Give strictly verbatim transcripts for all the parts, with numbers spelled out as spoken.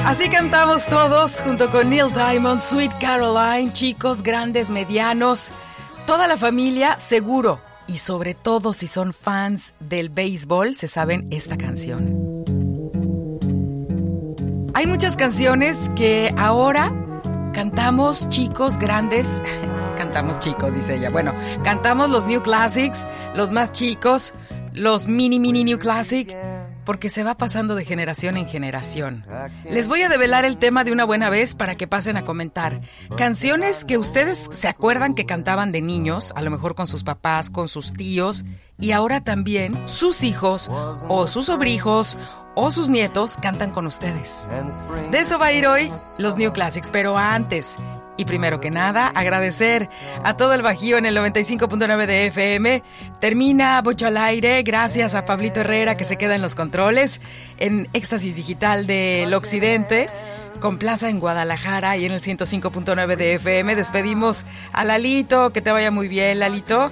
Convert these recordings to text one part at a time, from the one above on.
Así cantamos todos junto con Neil Diamond, Sweet Caroline, chicos, grandes, medianos, toda la familia, seguro. Y sobre todo si son fans del béisbol, se saben esta canción. Hay muchas canciones que ahora cantamos chicos, grandes. Cantamos chicos, dice ella. Bueno, cantamos los New Classics, los más chicos, los mini, mini New Classic, porque se va pasando de generación en generación. Les voy a develar el tema de una buena vez para que pasen a comentar. Canciones que ustedes se acuerdan que cantaban de niños, a lo mejor con sus papás, con sus tíos, y ahora también sus hijos o sus sobrijos o sus nietos cantan con ustedes. De eso va a ir hoy los New Classics, pero antes... Y primero que nada, agradecer a todo el Bajío en el noventa y cinco punto nueve de F M. Termina Bocho al Aire, gracias a Pablito Herrera que se queda en los controles, en Éxtasis Digital del Occidente, con Plaza en Guadalajara y en el ciento cinco punto nueve de F M. Despedimos a Lalito, que te vaya muy bien, Lalito.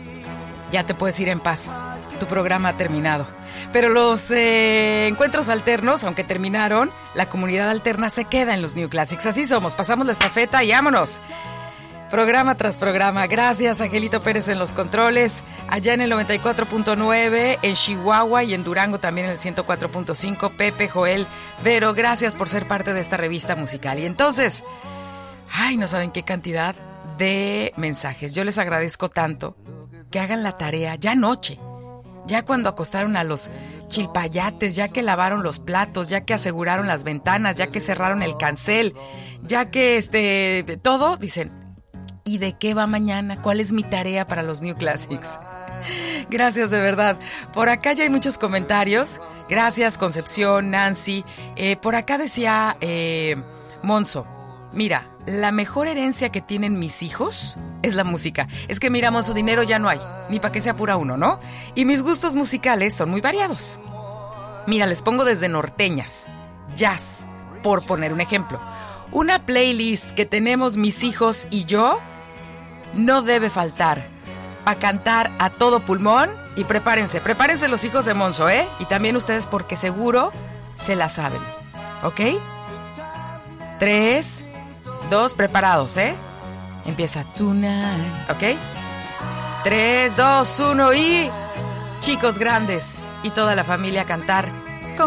Ya te puedes ir en paz, tu programa ha terminado. Pero los eh, encuentros alternos, aunque terminaron, la comunidad alterna se queda en los New Classics. Así somos, pasamos la estafeta y vámonos. Programa tras programa. Gracias, Angelito Pérez en los controles. Allá en el noventa y cuatro punto nueve, en Chihuahua y en Durango también en el ciento cuatro punto cinco. Pepe, Joel, Vero, gracias por ser parte de esta revista musical. Y entonces, ay, no saben qué cantidad de mensajes. Yo les agradezco tanto que hagan la tarea ya anoche. Ya cuando acostaron a los chilpayates, ya que lavaron los platos, ya que aseguraron las ventanas, ya que cerraron el cancel, ya que este todo, dicen, ¿y de qué va mañana? ¿Cuál es mi tarea para los New Classics? Gracias, de verdad. Por acá ya hay muchos comentarios. Gracias, Concepción, Nancy. Eh, por acá decía eh, Monzo, mira, la mejor herencia que tienen mis hijos es la música. Es que mira, Monzo, dinero ya no hay, ni para que sea pura uno, ¿no? Y mis gustos musicales son muy variados. Mira, les pongo desde norteñas, jazz, por poner un ejemplo. Una playlist que tenemos mis hijos y yo no debe faltar para cantar a todo pulmón. Y prepárense, prepárense los hijos de Monzo, ¿eh? Y también ustedes porque seguro se la saben, ¿ok? Tres, dos, preparados, ¿eh? Empieza Tonight, ¿ok? Tres, dos, uno y... Chicos grandes y toda la familia a cantar